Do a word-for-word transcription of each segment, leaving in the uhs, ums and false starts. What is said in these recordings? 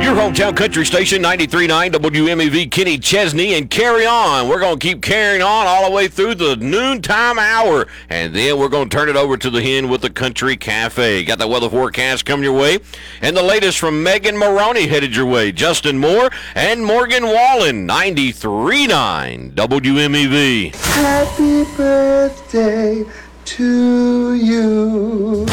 Your hometown country station, ninety-three point nine W M E V, Kenny Chesney, and carry on. We're going to keep carrying on all the way through the noontime hour, and then we're going to turn it over to the Hen with the Country Cafe. Got the weather forecast coming your way, and the latest from Megan Maroney headed your way. Justin Moore and Morgan Wallen, ninety-three point nine W M E V. Happy birthday to you.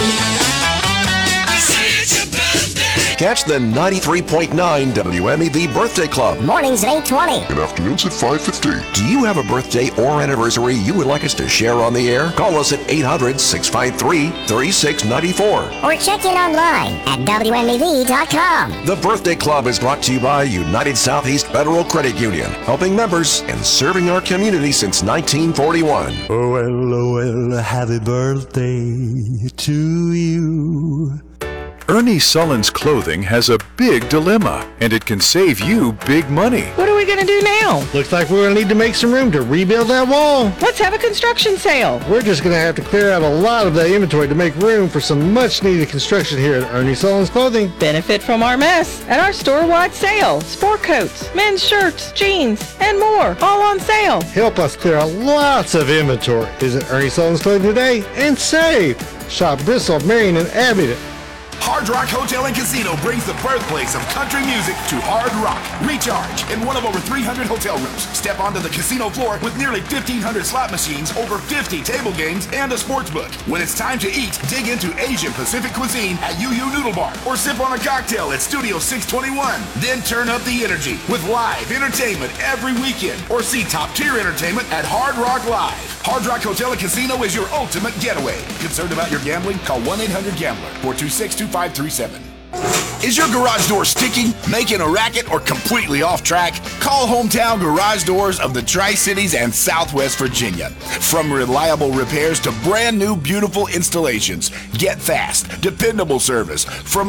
Catch the ninety-three point nine W M E V Birthday Club. Mornings at eight twenty. And afternoons at five fifty. Do you have a birthday or anniversary you would like us to share on the air? Call us at eight hundred, six five three, three six nine four. Or check in online at W M E V dot com. The Birthday Club is brought to you by United Southeast Federal Credit Union, helping members and serving our community since nineteen forty-one. Oh, well, oh, well, happy birthday to you. Ernie Sullen's Clothing has a big dilemma, and it can save you big money. What are we going to do now? Looks like we're going to need to make some room to rebuild that wall. Let's have a construction sale. We're just going to have to clear out a lot of the inventory to make room for some much-needed construction here at Ernie Sullen's Clothing. Benefit from our mess at our store-wide sale. Sport coats, men's shirts, jeans, and more, all on sale. Help us clear out lots of inventory. Visit Ernie Sullen's Clothing today and save. Shop Bristol, Marion, and Abingdon. Hard Rock Hotel and Casino brings the birthplace of country music to Hard Rock. Recharge in one of over three hundred hotel rooms. Step onto the casino floor with nearly fifteen hundred slot machines, over fifty table games, and a sports book. When it's time to eat, dig into Asian Pacific cuisine at Yu Yu Noodle Bar, or sip on a cocktail at Studio six twenty-one. Then turn up the energy with live entertainment every weekend, or see top-tier entertainment at Hard Rock Live. Hard Rock Hotel and Casino is your ultimate getaway. Concerned about your gambling? Call one eight hundred gambler, four two six, two five three seven. Is your garage door sticking, making a racket, or completely off track? Call Hometown Garage Doors of the Tri-Cities and Southwest Virginia. From reliable repairs to brand new beautiful installations, get fast, dependable service from